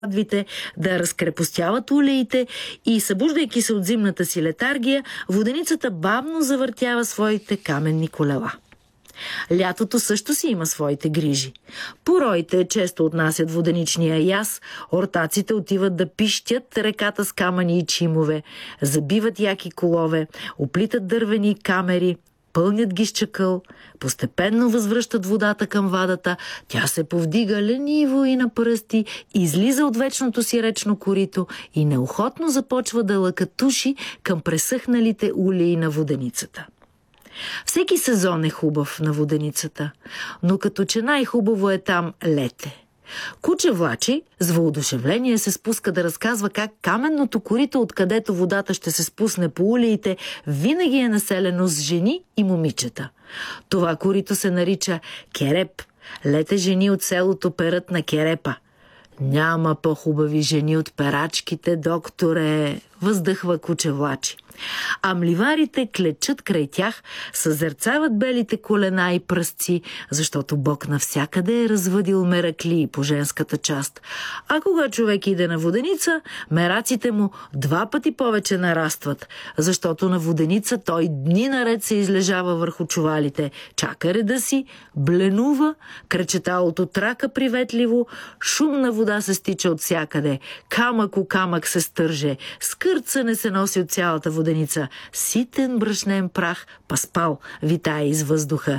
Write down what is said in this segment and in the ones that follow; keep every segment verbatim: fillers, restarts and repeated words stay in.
радвите, да разкрепостяват улеите и, събуждайки се от зимната си летаргия, воденицата бавно завъртява своите каменни колела. Лятото също си има своите грижи. Пороите често отнасят воденичния яс, ортаците отиват да пищят реката с камъни и чимове, забиват яки колове, оплитат дървени камери, пълнят ги с чакъл, постепенно възвръщат водата към вадата, тя се повдига лениво и на пръсти, излиза от вечното си речно корито и неохотно започва да лъкатуши към пресъхналите улеи на воденицата. Всеки сезон е хубав на воденицата, но като че най-хубаво е там лете. Куче Влачи с въодушевление се спуска да разказва как каменното корито, откъдето водата ще се спусне по улеите, винаги е населено с жени и момичета. Това корито се нарича Кереп. Лете жени от селото перат на Керепа. Няма по-хубави жени от перачките, докторе, въздъхва Куче Влачи. А мливарите клечат край тях, съзерцават белите колена и пръстци, защото Бог навсякъде е развъдил мераклии по женската част. А кога човек иде на воденица, мераците му два пъти повече нарастват, защото на воденица той дни наред се излежава върху чувалите, чака реда си, бленува, кречеталото трака приветливо, шумна вода се стича от всякъде, камък у камък се стърже, скърцане се носи от цялата воденица. Ситен брашнен прах, паспал, витае из въздуха.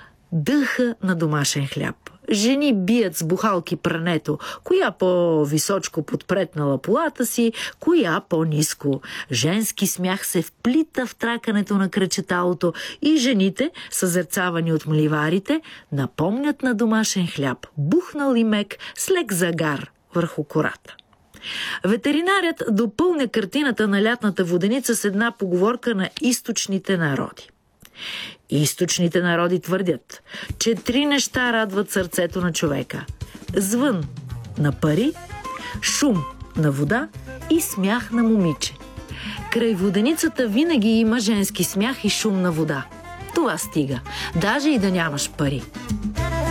Дъха на домашен хляб. Жени бият с бухалки прането, коя по-височко подпретнала полата си, коя по-ниско. Женски смях се вплита в тракането на кръчеталото и жените, съзерцавани от мливарите, напомнят на домашен хляб, бухнал и мек с лек загар върху кората. Ветеринарят допълня картината на лятната воденица с една поговорка на източните народи. Източните народи твърдят, че три неща радват сърцето на човека: звън на пари, шум на вода и смях на момиче. Край воденицата винаги има женски смях и шум на вода. Това стига, даже и да нямаш пари.